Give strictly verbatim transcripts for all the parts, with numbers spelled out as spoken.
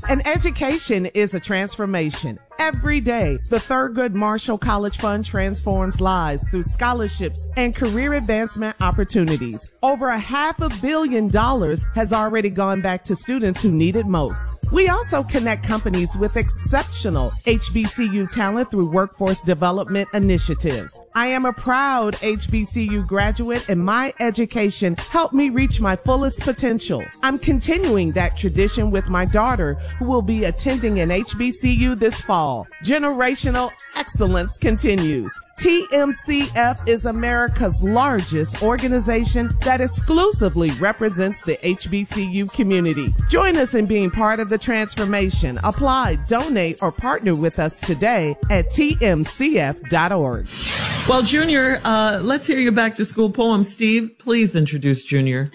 An education is a transformation. Every day, the Thurgood Marshall College Fund transforms lives through scholarships and career advancement opportunities. Over a half a billion dollars has already gone back to students who need it most. We also connect companies with exceptional H B C U talent through workforce development initiatives. I am a proud H B C U graduate, and my education helped me reach my fullest potential. I'm continuing that tradition with my daughter, who will be attending an H B C U this fall. Generational excellence continues. T M C F is America's largest organization that exclusively represents the H B C U community. Join us in being part of the transformation. Apply, donate, or partner with us today at T M C F dot org. Well, Junior, uh, let's hear your back to school poem. Steve, please introduce Junior.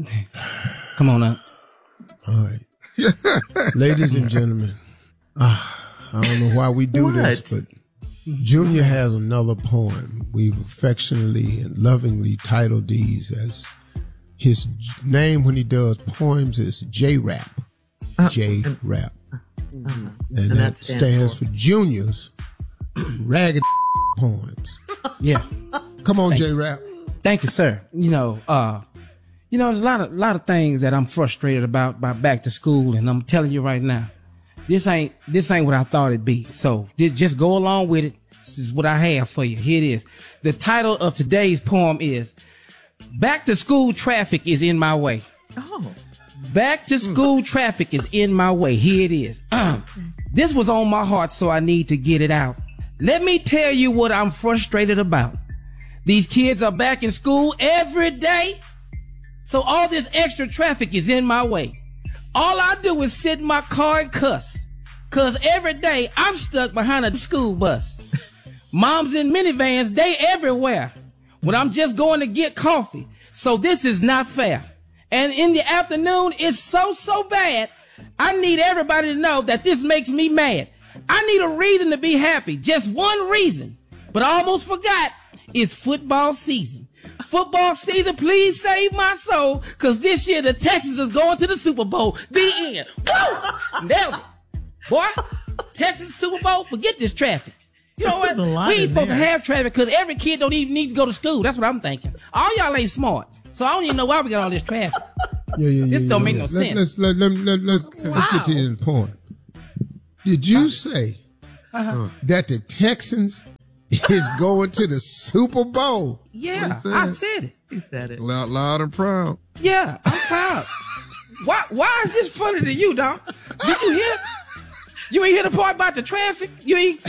Come on up. All right. Ladies and gentlemen, uh, I don't know why we do what? this, but Junior has another poem. We've affectionately and lovingly titled these as his name when he does poems is J-Rap. Uh, J-Rap. Uh, and, and that, that stands, stands for, for Junior's Ragged Poems. Yeah. Come on, Thank J-Rap. Thank you, sir. You know, uh, you know, there's a lot of, lot of things that I'm frustrated about, about back to school. And I'm telling you right now, this ain't, this ain't what I thought it'd be. So just go along with it. This is what I have for you. Here it is. The title of today's poem is Back to School Traffic is in My Way. Oh. Back to school traffic is in my way. Here it is. Um, this was on my heart, so I need to get it out. Let me tell you what I'm frustrated about. These kids are back in school every day, so all this extra traffic is in my way. All I do is sit in my car and cuss, cause every day I'm stuck behind a school bus. Moms in minivans, they everywhere when I'm just going to get coffee. So this is not fair. And in the afternoon, it's so, so bad. I need everybody to know that this makes me mad. I need a reason to be happy. Just one reason. But I almost forgot. It's football season. Football season, please save my soul, because this year the Texans is going to the Super Bowl. The end. Woo! Nailed it. Boy, Texans Super Bowl, forget this traffic. You know what? We ain't supposed to have traffic because every kid don't even need to go to school. That's what I'm thinking. All y'all ain't smart. So I don't even know why we got all this traffic. Yeah, yeah, yeah. This don't yeah, make yeah. no let, sense. Let's, let, let, let, let's, Wow. let's get to the point. Did you say Uh-huh. that the Texans is going to the Super Bowl? Yeah, said I it. said it. He said it. Loud, loud and proud. Yeah, I'm proud. why Why is this funny to you, dog? Did you hear? You ain't hear the part about the traffic? You ain't...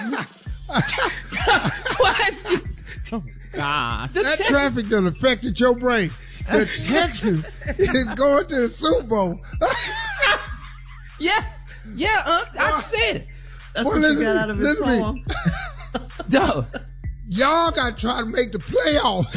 What? You... Oh, God. The That Texans- traffic done affected your brain. The Texans is going to the Super Bowl. Yeah, yeah, uh, I said it. That's Well, what listen you got to me, out of his listen to me. poem. Dog. Y'all got to try to make the playoffs.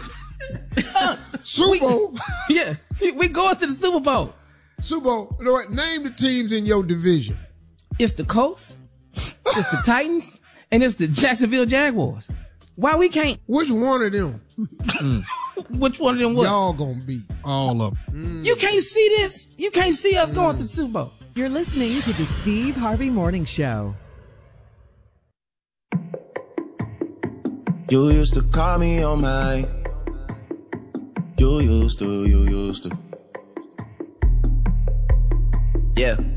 Super Bowl. Yeah, we going to the Super Bowl. Super Bowl. You know what? Name the teams in your division. It's the Colts, it's the Titans, and it's the Jacksonville Jaguars. Why we can't? Which one of them Which one of them what? y'all gonna beat? All of them. You can't see this. You can't see us going to the Super Bowl. You're listening to the Steve Harvey Morning Show. You used to call me on my. You used to, you used to. Yeah.